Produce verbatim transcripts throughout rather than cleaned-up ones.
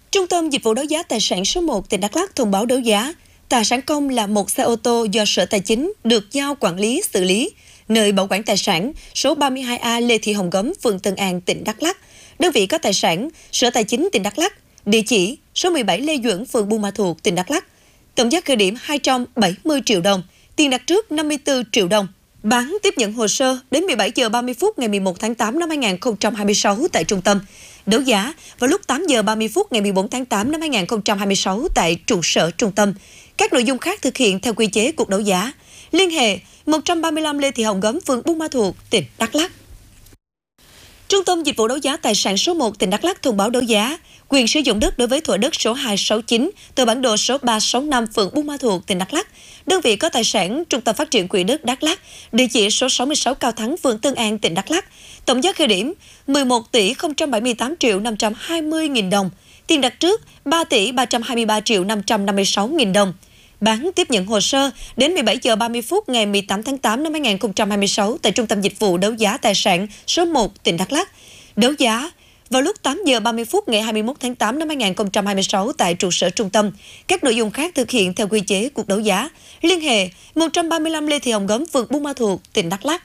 Trung tâm Dịch vụ Đấu giá Tài sản số một tỉnh Đắk Lắk thông báo đấu giá tài sản công là một xe ô tô do Sở Tài chính được giao quản lý xử lý, nơi bảo quản tài sản số ba mươi hai A Lê Thị Hồng Gấm, phường Tân An, tỉnh Đắk Lắk. Đơn vị có tài sản Sở Tài chính tỉnh Đắk Lắk, địa chỉ số mười bảy Lê Duẩn, phường Buôn Ma Thuột, tỉnh Đắk Lắk. Tổng giá khởi điểm hai trăm bảy mươi triệu đồng, tiền đặt trước năm mươi tư triệu đồng. Bán tiếp nhận hồ sơ đến mười bảy giờ ba mươi phút ngày mười một tháng tám năm hai nghìn không trăm hai mươi sáu tại trung tâm. Đấu giá vào lúc tám giờ ba mươi phút ngày mười bốn tháng tám năm hai nghìn không trăm hai mươi sáu tại trụ sở trung tâm. Các nội dung khác thực hiện theo quy chế cuộc đấu giá. Liên hệ một trăm ba mươi lăm Lê Thị Hồng Gấm, phường Buôn Ma Thuột, tỉnh Đắk Lắk. Trung tâm Dịch vụ Đấu giá Tài sản số một tỉnh Đắk Lắk thông báo đấu giá quyền sử dụng đất đối với thửa đất số hai sáu chín, tờ bản đồ số ba sáu năm, phường Buôn Ma Thuột, tỉnh Đắk Lắk. Đơn vị có tài sản Trung tâm Phát triển Quỹ đất Đắk Lắk, địa chỉ số sáu mươi sáu Cao Thắng, phường Tân An, tỉnh Đắk Lắk. Tổng giá khởi điểm mười một tỷ không trăm bảy mươi tám triệu năm trăm hai mươi nghìn đồng, tiền đặt trước ba tỷ ba trăm hai mươi ba triệu năm trăm năm mươi sáu nghìn đồng. Bán tiếp nhận hồ sơ đến mười bảy giờ ba mươi phút ngày mười tám tháng tám năm hai nghìn không trăm hai mươi sáu tại Trung tâm Dịch vụ Đấu giá Tài sản số một tỉnh Đắk Lắk. Đấu giá vào lúc tám giờ ba mươi phút ngày hai mươi mốt tháng tám năm hai nghìn không trăm hai mươi sáu tại trụ sở trung tâm. Các nội dung khác thực hiện theo quy chế cuộc đấu giá. Liên hệ một trăm ba mươi lăm Lê Thị Hồng Gấm, phường Buôn Ma Thuột, tỉnh Đắk Lắk.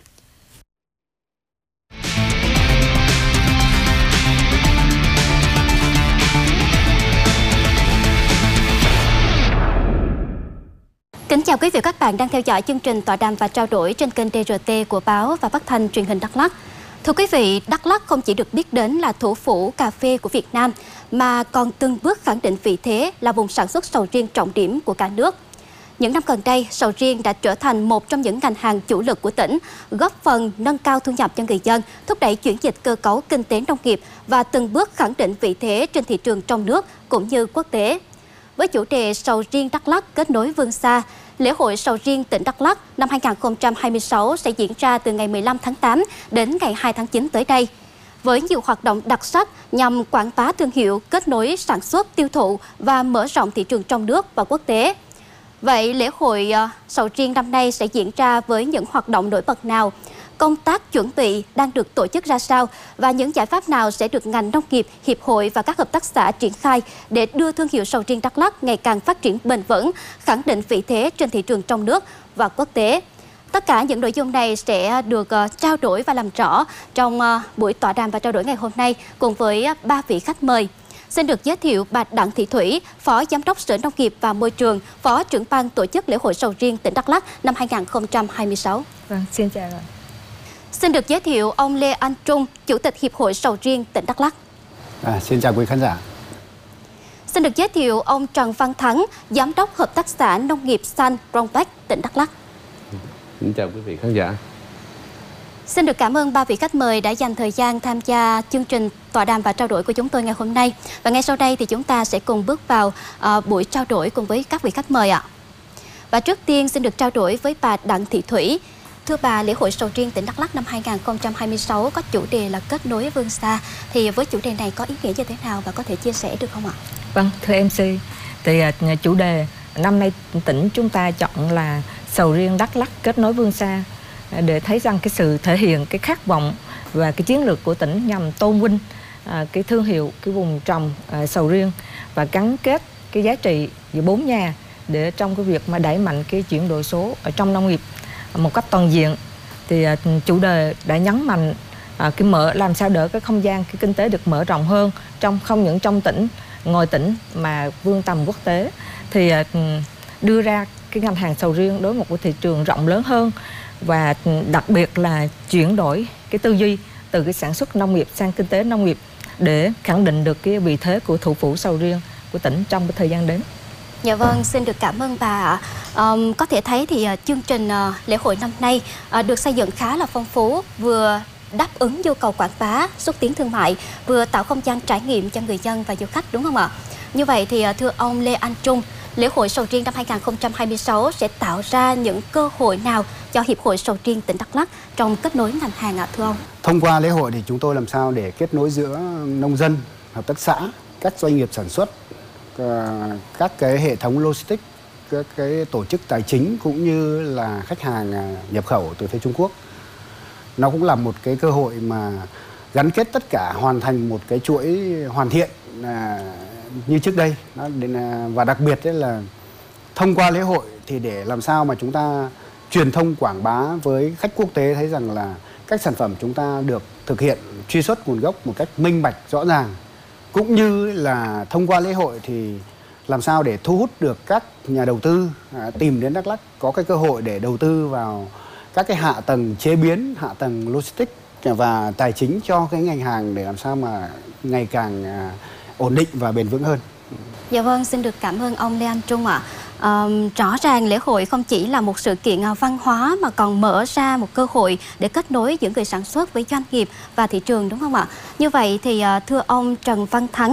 Kính chào quý vị và các bạn đang theo dõi chương trình tọa đàm và trao đổi trên kênh đê rờ tê của báo và phát thanh truyền hình Đắk Lắk. Thưa quý vị, Đắk Lắk không chỉ được biết đến là thủ phủ cà phê của Việt Nam, mà còn từng bước khẳng định vị thế là vùng sản xuất sầu riêng trọng điểm của cả nước. Những năm gần đây, sầu riêng đã trở thành một trong những ngành hàng chủ lực của tỉnh, góp phần nâng cao thu nhập cho người dân, thúc đẩy chuyển dịch cơ cấu kinh tế nông nghiệp và từng bước khẳng định vị thế trên thị trường trong nước cũng như quốc tế. Với chủ đề Sầu riêng Đắk Lắk kết nối vươn xa, lễ hội sầu riêng tỉnh Đắk Lắk năm hai nghìn không trăm hai mươi sáu sẽ diễn ra từ ngày mười lăm tháng tám đến ngày hai tháng chín tới đây. Với nhiều hoạt động đặc sắc nhằm quảng bá thương hiệu, kết nối sản xuất, tiêu thụ và mở rộng thị trường trong nước và quốc tế. Vậy lễ hội uh, sầu riêng năm nay sẽ diễn ra với những hoạt động nổi bật nào? Công tác chuẩn bị đang được tổ chức ra sao và những giải pháp nào sẽ được ngành nông nghiệp, hiệp hội và các hợp tác xã triển khai để đưa thương hiệu sầu riêng Đắk Lắk ngày càng phát triển bền vững, khẳng định vị thế trên thị trường trong nước và quốc tế. Tất cả những nội dung này sẽ được uh, trao đổi và làm rõ trong uh, buổi tọa đàm và trao đổi ngày hôm nay cùng với uh, ba vị khách mời. Xin được giới thiệu bà Đặng Thị Thủy, Phó Giám đốc Sở Nông nghiệp và Môi trường, Phó trưởng ban tổ chức lễ hội sầu riêng tỉnh Đắk Lắk năm hai nghìn không trăm hai mươi sáu. Vâng, xin chào rồi. Xin được giới thiệu ông Lê Anh Trung, Chủ tịch Hiệp hội Sầu riêng tỉnh Đắk Lắk. À, xin chào quý khán giả. Xin được giới thiệu ông Trần Văn Thắng, Giám đốc Hợp tác xã Nông nghiệp xanh Pronpac, tỉnh Đắk Lắk. Xin chào quý vị khán giả. Xin được cảm ơn ba vị khách mời đã dành thời gian tham gia chương trình tọa đàm và trao đổi của chúng tôi ngày hôm nay. Và ngay sau đây thì chúng ta sẽ cùng bước vào uh, buổi trao đổi cùng với các vị khách mời ạ. Và trước tiên xin được trao đổi với bà Đặng Thị Thủy. Thưa bà, lễ hội sầu riêng tỉnh Đắk Lắk năm hai nghìn không trăm hai mươi sáu có chủ đề là kết nối vươn xa. Thì với chủ đề này có ý nghĩa như thế nào và có thể chia sẻ được không ạ? Vâng, thưa em xê, thì uh, chủ đề năm nay tỉnh chúng ta chọn là sầu riêng Đắk Lắk kết nối vươn xa, để thấy rằng cái sự thể hiện cái khát vọng và cái chiến lược của tỉnh nhằm tôn vinh à, cái thương hiệu cái vùng trồng à, sầu riêng và gắn kết cái giá trị giữa bốn nhà để trong cái việc mà đẩy mạnh cái chuyển đổi số ở trong nông nghiệp một cách toàn diện. Thì à, chủ đề đã nhấn mạnh à, cái mở làm sao đỡ cái không gian cái kinh tế được mở rộng hơn, trong không những trong tỉnh, ngoài tỉnh mà vươn tầm quốc tế, thì à, đưa ra cái ngành hàng sầu riêng đối với một cái thị trường rộng lớn hơn, và đặc biệt là chuyển đổi cái tư duy từ cái sản xuất nông nghiệp sang kinh tế nông nghiệp để khẳng định được cái vị thế của thủ phủ sầu riêng của tỉnh trong cái thời gian đến. Dạ vâng, xin được cảm ơn bà ạ. Um, có thể thấy thì uh, chương trình uh, lễ hội năm nay uh, được xây dựng khá là phong phú, vừa đáp ứng nhu cầu quảng bá, xúc tiến thương mại, vừa tạo không gian trải nghiệm cho người dân và du khách, đúng không ạ? Như vậy thì uh, thưa ông Lê Anh Trung, lễ hội sầu riêng năm hai nghìn không trăm hai mươi sáu sẽ tạo ra những cơ hội nào cho Hiệp hội Sầu riêng tỉnh Đắk Lắk trong kết nối ngành hàng ạ, thưa ông? Thông qua lễ hội thì chúng tôi làm sao để kết nối giữa nông dân, hợp tác xã, các doanh nghiệp sản xuất, các cái hệ thống logistics, các cái tổ chức tài chính cũng như là khách hàng nhập khẩu từ phía Trung Quốc. Nó cũng là một cái cơ hội mà gắn kết tất cả, hoàn thành một cái chuỗi hoàn thiện như trước đây. Nó, và đặc biệt đấy là thông qua lễ hội thì để làm sao mà chúng ta truyền thông quảng bá với khách quốc tế thấy rằng là các sản phẩm chúng ta được thực hiện truy xuất nguồn gốc một cách minh bạch rõ ràng, cũng như là thông qua lễ hội thì làm sao để thu hút được các nhà đầu tư à, tìm đến Đắk Lắk có cái cơ hội để đầu tư vào các cái hạ tầng chế biến, hạ tầng logistics và tài chính cho cái ngành hàng để làm sao mà ngày càng à, ổn định và bền vững hơn. Dạ vâng, xin được cảm ơn ông Lê Anh Trung ạ. À, rõ ràng lễ hội không chỉ là một sự kiện văn hóa mà còn mở ra một cơ hội để kết nối giữa người sản xuất với doanh nghiệp và thị trường, đúng không ạ? Như vậy thì thưa ông Trần Văn Thắng,